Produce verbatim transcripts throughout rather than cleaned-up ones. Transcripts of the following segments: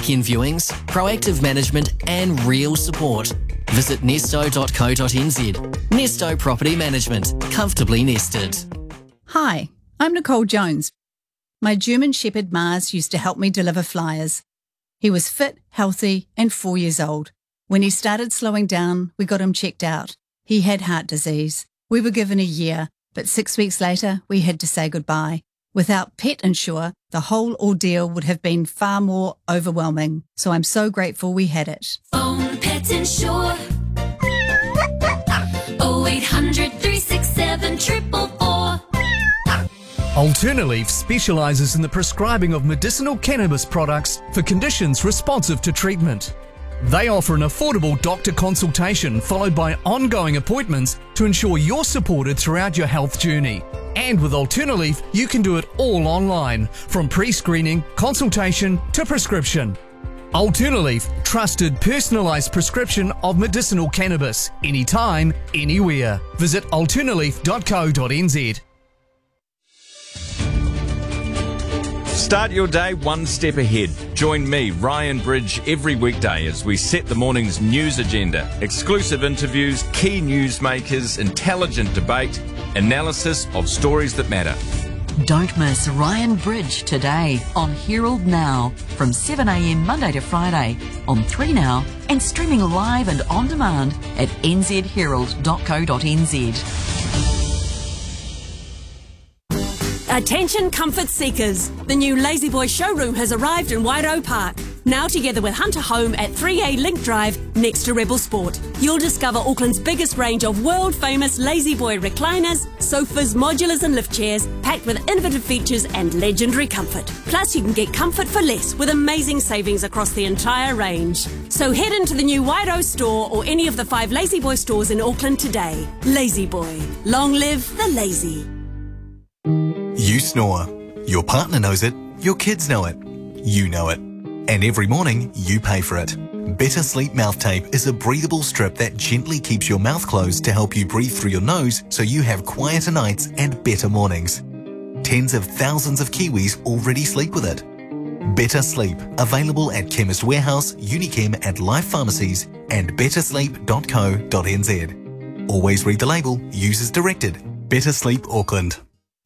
weekend viewings, proactive management and real support. Visit nesto dot co dot n z. Nesto Property Management. Comfortably nested. Hi, I'm Nicole Jones. My German Shepherd Mars used to help me deliver flyers. He was fit, healthy and four years old. When he started slowing down, we got him checked out. He had heart disease. We were given a year, but six weeks later we had to say goodbye. Without Pet Insure, the whole ordeal would have been far more overwhelming. So I'm so grateful we had it. Phone Pet Insure. oh eight hundred, three six seven, four four four. Alternaleaf specialises in the prescribing of medicinal cannabis products for conditions responsive to treatment. They offer an affordable doctor consultation followed by ongoing appointments to ensure you're supported throughout your health journey. And with Alternaleaf, you can do it all online, from pre-screening, consultation to prescription. Alternaleaf, trusted personalised prescription of medicinal cannabis, anytime, anywhere. Visit alternaleaf dot co dot n z. Start your day one step ahead. Join me, Ryan Bridge, every weekday as we set the morning's news agenda. Exclusive interviews, key newsmakers, intelligent debate, analysis of stories that matter. Don't miss Ryan Bridge today on Herald Now from seven a m Monday to Friday on three Now and streaming live and on demand at n z herald dot co dot n z. Attention comfort seekers. The new Lazy Boy showroom has arrived in Wairau Park. Now together with Hunter Home at three A Link Drive next to Rebel Sport. You'll discover Auckland's biggest range of world famous Lazy Boy recliners, sofas, modulars and lift chairs packed with innovative features and legendary comfort. Plus you can get comfort for less with amazing savings across the entire range. So head into the new Wairau store or any of the five Lazy Boy stores in Auckland today. Lazy Boy. Long live the lazy. You snore. Your partner knows it. Your kids know it. You know it. And every morning, you pay for it. Better Sleep Mouth Tape is a breathable strip that gently keeps your mouth closed to help you breathe through your nose so you have quieter nights and better mornings. Tens of thousands of Kiwis already sleep with it. Better Sleep, available at Chemist Warehouse, Unichem and Life Pharmacies and better sleep dot co dot n z. Always read the label, use as directed. Better Sleep Auckland.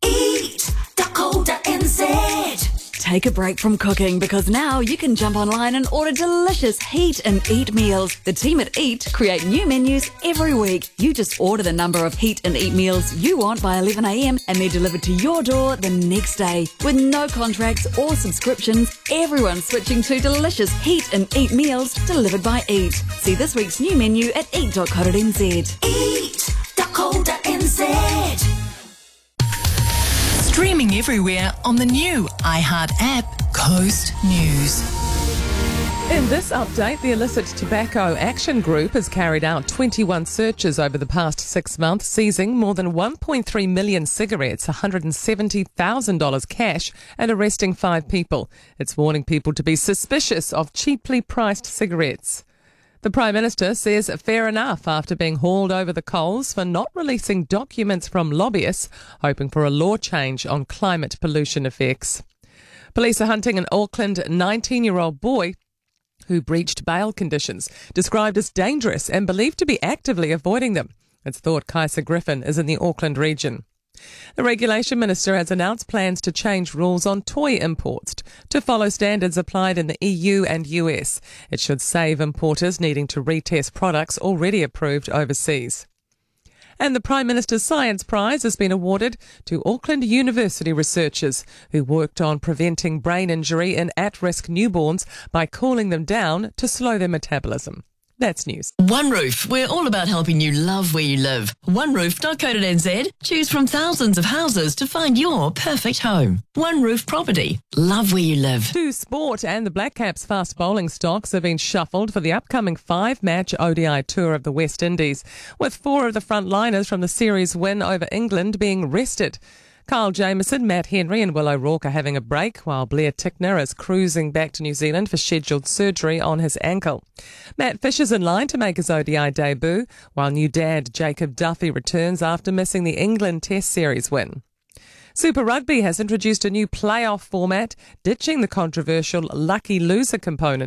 Take a break from cooking because now you can jump online and order delicious Heat and Eat meals. The team at Eat create new menus every week. You just order the number of Heat and Eat meals you want by eleven a m and they're delivered to your door the next day. With no contracts or subscriptions, everyone's switching to delicious Heat and Eat meals delivered by Eat. See this week's new menu at eat dot co dot n z. eat dot co dot n z. Streaming everywhere on the new iHeart app, Coast News. In this update, the Illicit Tobacco Action Group has carried out twenty-one searches over the past six months, seizing more than one point three million cigarettes, one hundred seventy thousand dollars cash, and arresting five people. It's warning people to be suspicious of cheaply priced cigarettes. The Prime Minister says fair enough after being hauled over the coals for not releasing documents from lobbyists, hoping for a law change on climate pollution effects. Police are hunting an Auckland nineteen-year-old boy who breached bail conditions, described as dangerous and believed to be actively avoiding them. It's thought Kaisa Griffin is in the Auckland region. The Regulation Minister has announced plans to change rules on toy imports to follow standards applied in the E U and U S. It should save importers needing to retest products already approved overseas. And the Prime Minister's Science Prize has been awarded to Auckland University researchers who worked on preventing brain injury in at-risk newborns by cooling them down to slow their metabolism. That's news. One Roof. We're all about helping you love where you live. one roof dot co dot n z. Choose from thousands of houses to find your perfect home. One Roof Property. Love where you live. To sport, and the Black Caps' fast bowling stocks have been shuffled for the upcoming five-match O D I tour of the West Indies, with four of the frontliners from the series win over England being rested. Kyle Jamieson, Matt Henry and Will O'Rourke are having a break, while Blair Tickner is cruising back to New Zealand for scheduled surgery on his ankle. Matt Fisher's in line to make his O D I debut, while new dad Jacob Duffy returns after missing the England Test Series win. Super Rugby has introduced a new playoff format, ditching the controversial lucky loser component